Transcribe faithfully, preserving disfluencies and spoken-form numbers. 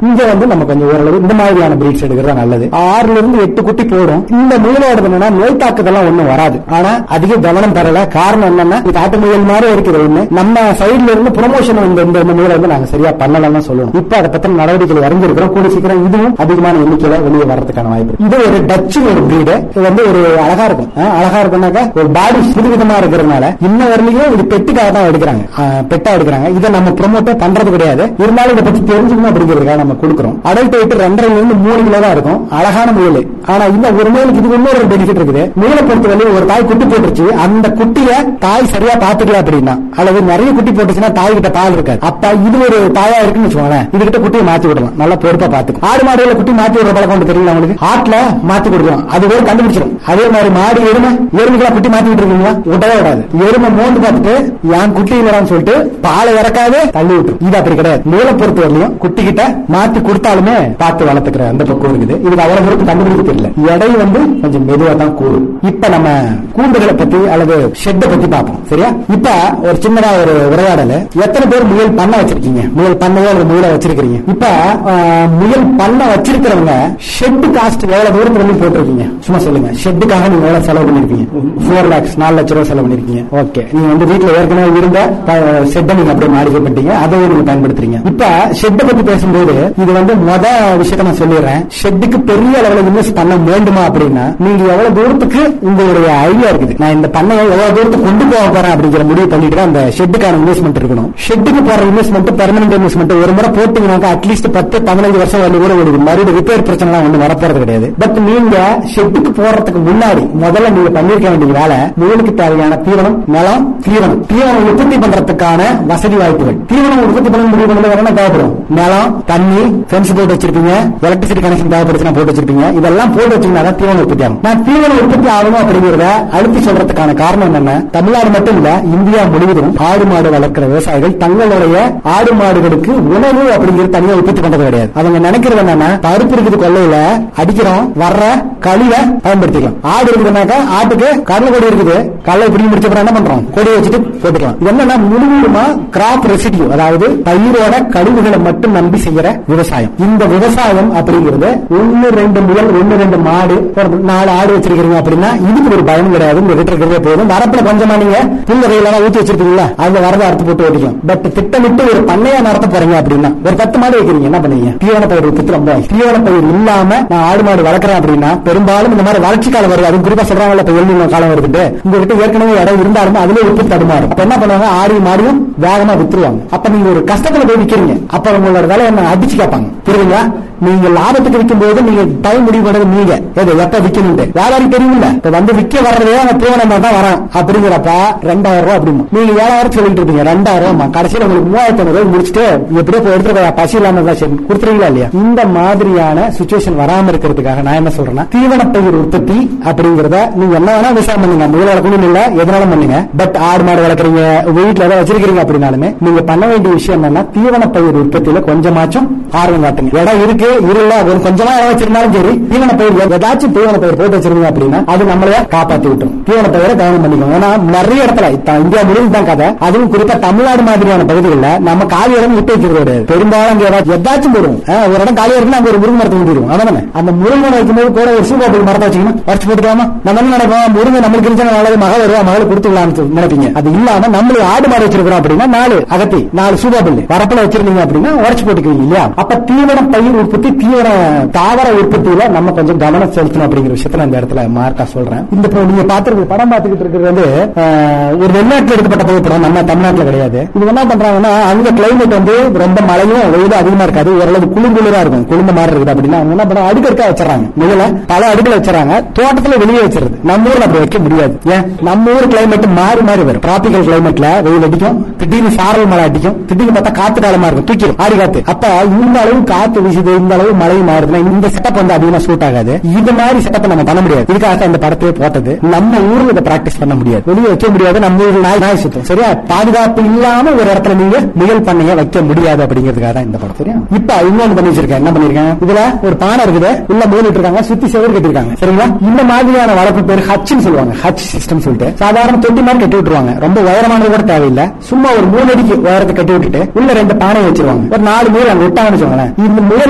இங்க வந்து நம்ம கொஞ்சம் ஓரளவு இந்த மாதிரியான பிரீட்ஸ் எடுக்கிறது நல்லது. ஆறுல இருந்து எட்டு குட்டி போடும். இந்த முயலோட என்னன்னா நோய் தாக்குதெல்லாம் ஒண்ணும் வராது. ஆனா அதிக கவனம் தரல. காரணம் என்னன்னா காட்டு முயல் மாதிரி இருக்குது ஒண்ணு. நம்ம சைட்ல இருந்து ப்ரொமோஷன் இந்த இந்த முயலை வந்து நாங்க சரியா பண்ணலாம் சொல்லணும். இப்ப அதை பத்தின நடவடிக்கைகள் இறங்கிருக்கிறோம். கூட சீக்கிரம் இதுவும் அதிகமான எண்ணிக்கையில வெளியே வர்றதுக்கான வாய்ப்பு. இது ஒரு டச்சு ஒரு பிரீடு. இது வந்து ஒரு அழகா இருக்கும். அழகா இருக்கும்னாக்கா ஒரு பாடி புதுவிதமா இருக்கிறதுனால இன்ன வரலையும் இது பெட்டுக்காக தான் எடுக்கிறாங்க, பெட்டா எடுக்கிறாங்க. இதை நம்ம ப்ரொமோட்டே பண்றது கிடையாது. இருந்தாலும் இதை பத்தி தெரிஞ்சுக்கணும் அப்படிங்கிறதுக்காக நம்ம கொடுக்குறோம். அடல்ட் வெயிட் ரெண்டரைல இருந்து மூணு கிலோ தான் இருக்கும். அழகான முயல். ஆனா இந்த ஒரு முயலுக்கு இது இன்னொரு பெனிஃபிட் இருக்குது. முயலை பொறுத்தவரை ஒரு தாய் குட்டி போட்டுருச்சு, அந்த குட்டிய தாய் சரியா பாத்துக்கல அப்படின்னா, அல்லது நிறைய குட்டி போட்டுச்சுன்னா தாய் கிட்ட பால் இருக்காது. அப்ப இது ஒரு தாயா இருக்குன்னு வச்சுக்கோங்களேன், இதுகிட்ட குட்டியை மாத்தி விடலாம், நல்லா பொறுப்பா பாத்துக்கும். ஆடு மாடுகளை குட்டி மாத்தி விடுற பழக்கம் தெரியல உங்களுக்கு, ஆட்ல மாத்தி கொடுக்கலாம், அது வேறு கண்டுபிடிச்சிடும். அதே மாதிரி மாடு எருமை எருமைகளா குட்டி மாத்தி விட்டு இருக்கீங்களா, விடவே விடாது. எருமை மோந்து பார்த்துட்டு என் குட்டி இல்லறான்னு சொல்லிட்டு பாலை இறக்காது தள்ளி விட்டு. இது அப்படி கிடையாது. முயலை பொறுத்த வரலையும் குட்டி கிட்ட மாத்தி கொடுத்தாலுமே பார்த்து வளர்த்துக்கிற அந்த பக்கம் இருக்குது. இதுக்கு அவ்வளவு பொறுத்து கண்டுபிடிக்க தெரியல. எடை வந்து கொஞ்சம் மெதுவா தான் கூடும். இப்ப நம்ம கூண்டுகளை பத்தி அல்லது ஷெட்டை பத்தி பார்ப்போம். சரியா? இப்ப ஒரு சின்னதா ஒரு உரையாடல். எத்தனை பேர் முயல் பண்ண வச்சிருக்கீங்க, முயல் பண்ணையோ அல்லது முயலை வச்சிருக்கீங்க? இப்ப முயல் பண்ண வச்சிருக்கிறவங்க ஷெட் காஸ்ட் எவ்வளவு தூரத்துல இருந்து போட்டிருக்கீங்க சும்மா சொல்லுங்க. ஷெட்டுக்காக நீங்க எவ்வளவு செலவு பண்ணிருக்கீங்க? போர் லேக்ஸ் நாலு லட்சம் ரூபாய் செலவு பண்ணிருக்கீங்க. ஓகே, நீங்க வந்து வீட்டுல ஏற்கனவே இருந்த ஷெட்டை நீங்க அப்படியே மாடிஃபை பண்ணிட்டீங்க, அதை நீங்க பயன்படுத்துறீங்க. இப்ப ஷெட்டை பத்தி பேசும்போது இது வந்து மொத விஷயத்த நான் சொல்லிடுறேன். ஷெட்டுக்கு பெரிய அளவுல இன்வெஸ்ட் பண்ண வேண்டுமா அப்படின்னா, நீங்க எவ்வளவு தூரத்துக்கு உங்களுடைய ஐடியா இருக்குது, நான் இந்த பண்ணையை எவ்வளவு தூரத்துக்கு கொண்டு போக போறேன் அப்படிங்கிற முடிவு பண்ணிட்டு அந்த ஷெட்டுக்கான இன்வெஸ்ட்மெண்ட் இருக்கணும். ஷெட்டுக்கு போற இன்வெஸ்ட்மெண்ட் பெர்மனன்ட் இன்வெஸ்ட்மெண்ட் ஒரு முறை போட்டீங்கன்னா அட்லீஸ்ட் பத்து பதினஞ்சு வருஷம் வந்து கூட ஓடுது. மறுபடியும் ரிப்பேர் பிரச்சனை எல்லாம் ஒண்ணு வரப்போறது கிடையாது. பட் நீங்க ஷெட்டுக்கு போறதுக்கு முன்னாடி முதல்ல நீங்க பண்ணிருக்க வேண்டிய வேலை, முயலுக்கு தேவையான தீவனம், நிலம், தீவனம் தீவனம் உற்பத்தி பண்றதுக்கான வசதி வாய்ப்புகள். தீவனம் உற்பத்தி பண்ண முடிவு பண்ண என்ன தேவைப்படும்? நிலம், தண்ணி, ஃபென்ஸ் போட்டு வச்சிருப்பீங்க, எலக்ட்ரிசிட்டி கனெக்ஷன் தேவைப்படுச்சுன்னா போட்டு வச்சிருப்பீங்க. இதெல்லாம் போட்டு வச்சீங்கன்னா தீவனம் உற்பத்தி ஆகும். நான் தீவனம் உற்பத்தி ஆகணும் அப்படிங்கிறத அழுத்தி சொல்றதுக்கான காரணம் என்னன்னா, தமிழ்நாடு மட்டும் இல்ல இந்தியா முழுவதும் ஆடு மாடு வளர்க்கிற விவசாயிகள் தங்களுடைய ஆடு மாடுகளுக்கு உணவு அப்படிங்கிறது தனியா உற்பத்தி பண்றது கிடையாது. அவங்க நினைக்கிறது என்னன்னா, பருப்பு இருக்குது கொள்ளையில அடிக்கிறோம், வர்ற கழிவை பயன்படுத்திக்கலாம். ஆடு இருக்குதுனாக்கா ஆட்டுக்கு கடலை கொடி இருக்குது, கடலை பிடி முடிச்ச அப்புறம் என்ன பண்றோம், கொடியை வச்சுட்டு போட்டுக்கலாம். இது என்னன்னா முழுவதுமா கிராப் ரெசிடியூ, அதாவது பயிரோட கழிவுகளை மட்டும் நம்பி செய்யற விவசாயம். இந்த விவசாயம் அப்படிங்கிறது ஒன்னு ரெண்டு முதல் ஒன்னு ரெண்டு மாடு நாலு ஆடு வச்சிருக்கீங்க அப்படின்னா இதுக்கு ஒரு பயம் கிடையாது. இந்த வீட்டு இருக்கிறதே போதும். வரப்புல கொஞ்சமா நீங்க புல் வகையெல்லாம் ஊத்தி வச்சிருக்கீங்களா, அதுல வரத அறுத்து போட்டு ஓடிக்கும். பட் திட்டமிட்டு ஒரு பண்ணையா நடத்த போறீங்க அப்படின்னா, ஒரு பத்து மாடு வைக்கிறீங்க, என்ன பண்ணுவீங்க? தீவன பயிர் உற்பத்தி ரொம்ப தீவன பயிர் இல்லாம நான் ஆடு மாடு வளர்க்குறேன் அப்படின்னா பெரும்பாலும் இந்த மாதிரி வளர்ச்சி காலம் வருது. அது குறிப்பா சொல்றாங்கல்ல, இப்ப எல்நினோ காலம் வருது. உங்ககிட்ட ஏற்கனவே இடம் இருந்தாலும் அதுல உற்பத்தி தடுமாறும். அப்ப என்ன பண்ணுவாங்க, ஆடியும் மாடியும் வேகமா வித்துருவாங்க. அப்ப நீங்க ஒரு கஷ்டத்துல போய் விற்கிறீங்க, அப்ப உங்களோட வேலை என்ன அடிச்சு கேட்பாங்க. புரியுதுங்களா? நீங்க லாபத்துக்கு விற்கும் போது நீங்க டைம் முடிவு பண்ணது நீங்க எப்ப விக்கணும் வியாபாரி தெரியுமில்ல. இப்ப வந்து விற்க வர்றதே அந்த தீவனமா தான் வரான் அப்படிங்கிறப்ப ரெண்டாயிரம் ரூபாய் அப்படிமா நீங்க ஏழாயிரம் சொல்லிட்டு இருப்பீங்க, ரெண்டாயிரம் ரூபாய் கடைசியில் உங்களுக்கு மூவாயிரத்தி ஐநூறு ரூபாய் முடிச்சுட்டு எப்படியோ எடுத்துருக்க பசி இல்லாம கொடுத்துருவீங்களா இல்லையா? இந்த மாதிரியான சிச்சுவேஷன் வராம இருக்கிறதுக்காக நான் என்ன சொல்றேன்னா, தீவன பயிர் உற்பத்தி அப்படிங்கறத நீங்க என்ன வேணா விவசாயம் பண்ணுங்க, முயல் வளர்க்கணும் இல்ல எதனாலும் பண்ணுங்க. பட் ஆடு மாடு வளர்க்குறீங்க, வீட்டுல ஏதாவது வச்சிருக்கீங்க அப்படின்னாலுமே நீங்க பண்ண வேண்டிய விஷயம் என்னன்னா, தீவன பயிர் உற்பத்தியில கொஞ்சமாச்சும் ஆர்வம் காட்டுங்க. இடம் இருக்கு இருல ஒரு கொஞ்சமா இடம் வச்சிருந்தாலும் சரி, தீவன பயிர் ஏதாச்சும் தீவன பயிர் போட்டு வச்சிருந்தீங்க அப்படின்னா அது நம்மளைய காப்பாத்தி விட்டுரும். தீவன பயிரை கவனம் பண்ணிக்கோங்க. ஏன்னா நிறைய இடத்துல இந்தியா முழுவதும் தான் கதை, அதுவும் குறிப்பா தமிழ்நாடு மாதிரியான பகுதிகளில் நம்ம காலி இடம் விட்டு வைக்கிறது கிடையாது. பெரும்பாலும் ஏதாச்சும் போடுவோம், ஒரு இடம் காலியா இருக்கு, அங்க ஒரு முருங்கை மரத்தை விட்டுருவோம். அதானே அந்த முருங்கை வைக்கும்போது கூட ஒரு சூப்பர் மரத்தை வச்சுக்கணும், வச்சு போட்டுக்கலாமா? நம்ம என்ன நினைப்போம், முருங்கை நம்மளுக்கு இருந்துச்சு நல்லது, மக வருவா மகளை கொடுத்துக்கலாம்னு நினைப்பீங்க. அது இல்லாம நம்மளுக்கு ஆடு மாடு வச்சிருக்கிறோம் அப்படின்னா நாலு அகத்தி நாலு சூப்பர் பில்லு வரப்புல வச்சிருந்தீங்க அப்படின்னா உடச்சு போட்டுக்குவீங்க இல்லையா? அப்ப தீவன பயிர் உற்பத்தி தீவன தாவர உற்பத்தியில நம்ம கொஞ்சம் கவனம் செலுத்தணும் அப்படிங்கிற விஷயத்த இந்த இடத்துல மார்க்கா சொல்றேன். இந்த நீங்க பாத்துருக்கு படம் பாத்துக்கிட்டு இருக்கிறது வந்து ஒரு வெளிநாட்டுல எடுக்கப்பட்ட புகைப்படம், நம்ம தமிழ்நாட்டுல கிடையாது. இது என்ன பண்றாங்கன்னா, அங்க கிளைமேட் வந்து ரொம்ப மழையும் வெயிலும் அதிகமா இருக்காது, ஓரளவு குளிர் குளிரா இருக்கும், குளிர்ந்த மாதிரி இருக்குது அப்படின்னா அவங்க என்ன பண்றாங்க, அடுக்கடுக்கா வச்சிடறாங்க. முதல்ல பல அடுக்கல வச்சிடறாங்க, தோட்டத்துல வெளியே வச்சிருது. நம்ம ஊர்ல அப்படி வைக்க முடியாது. ஏன்? நம்ம ஊர் கிளைமேட் மாறி மாறி வரும். டிராபிக்கல் கிளைமேட்ல வெயில் அடிக்கும், திடீர்னு சாரல் மழை அடிக்கும், திடீர்னு பார்த்தா காத்து காலமா இருக்கும், தூக்கிடும் ஆடி காத்து. அப்ப இந்த அளவு காத்து வீசுது, இந்த அளவு மழை மாறுதுன்னா இந்த செட்டப் வந்து அதிகமா சூட் ஆகாது. இது மாதிரி செட்டப் நம்ம பண்ண முடியாது. இதுக்காக இந்த படத்தையே போட்டது. நம்ம ஊர்ல இதை பிராக்டிஸ் பண்ண முடியாது, வெளியே வைக்க முடியாது. நம்ம ஊர்ல நாய் நாய் சுத்தம் சரியா, பாதுகாப்பு இல்லாம ஒரு இடத்துல நீங்க முயல் பண்ணைய வைக்க முடியாது அப்படிங்கிறதுக்காக தான் இந்த படம். சரியா? இப்ப இன்னொன்னு பண்ணி வச்சிருக்கேன். என்ன பண்ணிருக்கேன், இதுல ஒரு பானை இருக்குது, உள்ள மூலிட்டு இருக்காங்க, சுத்தி செவரு கட்டிருக்காங்க. சரிங்களா? இந்த மாதிரியான வளர்ப்பு பேர் ஹச்னு சொல்லுவாங்க. ஹச் சிஸ்டம் சொல்லிட்டு சாதாரண தொட்டி மாதிரி கட்டி விட்டுருவாங்க. ரொம்ப உயரமானது கூட தேவையில்லை, சும்மா ஒரு மூணு அடிக்கு உயரத்தை கட்டி விட்டுட்டு உள்ள ரெண்டு பானை வச்சிருவாங்க. ஒரு நாலு மூலம் அங்க விட்டாங்கன்னு சொல்லுவாங்க. இந்த மூலம்